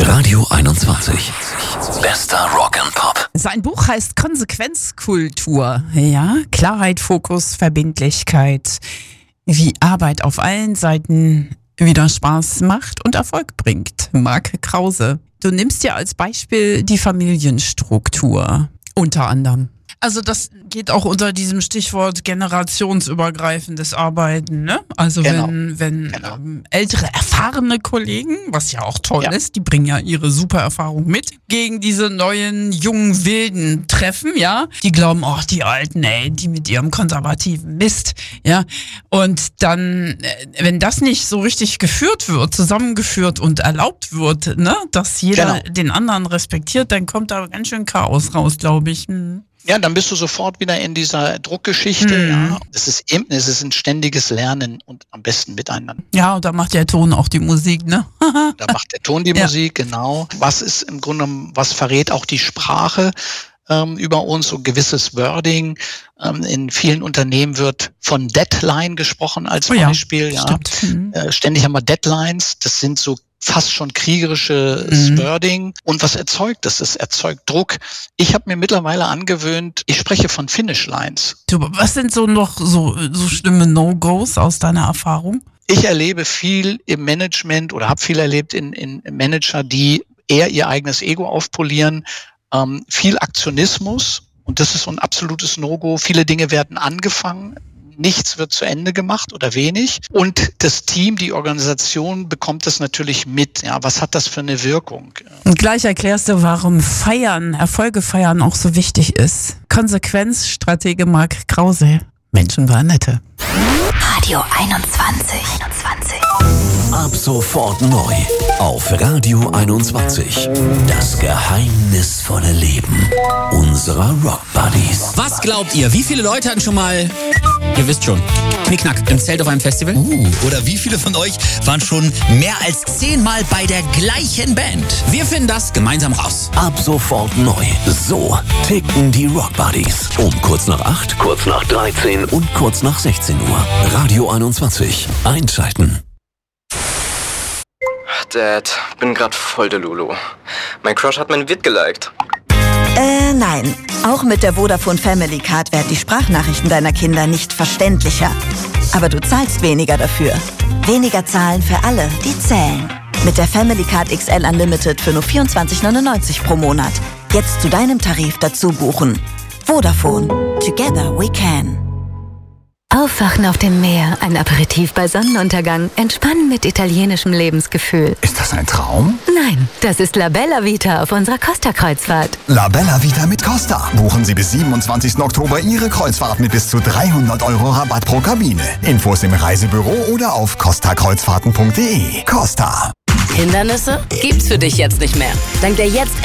Radio 21. Bester Rock and Pop. Sein Buch heißt Konsequenzkultur. Ja, Klarheit, Fokus, Verbindlichkeit. Wie Arbeit auf allen Seiten wieder Spaß macht und Erfolg bringt. Marc Krause. Du nimmst dir als Beispiel die Familienstruktur. Unter anderem. Also das geht auch unter diesem Stichwort generationsübergreifendes Arbeiten, ne? Also Genau. wenn ältere, erfahrene Kollegen, was ja auch toll ist, die bringen ja ihre super Erfahrung mit, gegen diese neuen, jungen Wilden treffen, ja? Die glauben, ach, die Alten, ey, die mit ihrem konservativen Mist, ja? Und dann, wenn das nicht so richtig geführt wird, zusammengeführt und erlaubt wird, ne? Dass jeder den anderen respektiert, dann kommt da ganz schön Chaos raus, glaube ich. Ja, dann bist du sofort wieder in dieser Druckgeschichte. Ja. Es ist ein ständiges Lernen und am besten miteinander. Ja, und da macht der Ton auch die Musik, ne? Da macht der Ton die Musik, genau. Was ist im Grunde genommen, was verrät auch die Sprache über uns, so gewisses Wording. In vielen Unternehmen wird von Deadline gesprochen als Beispiel. Ja. Ständig haben wir Deadlines. Das sind so fast schon kriegerisches Wording. Und was erzeugt das? Es erzeugt Druck. Ich habe mir mittlerweile angewöhnt, ich spreche von Finishlines. Was sind so noch so schlimme No-Gos aus deiner Erfahrung? Ich erlebe viel im Management oder habe viel erlebt in Manager, die eher ihr eigenes Ego aufpolieren. Viel Aktionismus. Und das ist so ein absolutes No-Go. Viele Dinge werden angefangen. Nichts wird zu Ende gemacht oder wenig. Und das Team, die Organisation bekommt das natürlich mit. Ja, was hat das für eine Wirkung? Und gleich erklärst du, warum Erfolge feiern auch so wichtig ist. Konsequenzstratege Marc Krause. Menschenwanderte. Radio 21. Ab sofort neu auf Radio 21. Das geheimnisvolle Leben unserer Rock Buddies. Was glaubt ihr? Wie viele Leute hatten schon mal, ihr wisst schon, Knickknack im Zelt auf einem Festival? Oder wie viele von euch waren schon mehr als 10-mal bei der gleichen Band? Wir finden das gemeinsam raus. Ab sofort neu. So ticken die Rock Buddies. Um kurz nach 8, kurz nach 13 und kurz nach 16 Uhr. Radio 21. Einschalten. Dad, bin grad voll der Lulu. Mein Crush hat mein Vid geliked. Nein. Auch mit der Vodafone Family Card werden die Sprachnachrichten deiner Kinder nicht verständlicher. Aber du zahlst weniger dafür. Weniger zahlen für alle, die zählen. Mit der Family Card XL Unlimited für nur 24,99 pro Monat. Jetzt zu deinem Tarif dazu buchen. Vodafone. Together we can. Aufwachen auf dem Meer, ein Aperitif bei Sonnenuntergang, entspannen mit italienischem Lebensgefühl. Ist das ein Traum? Nein, das ist La Bella Vita auf unserer Costa-Kreuzfahrt. La Bella Vita mit Costa. Buchen Sie bis 27. Oktober Ihre Kreuzfahrt mit bis zu 300 € Rabatt pro Kabine. Infos im Reisebüro oder auf costakreuzfahrten.de. Costa. Hindernisse gibt's für dich jetzt nicht mehr. Dank der jetzt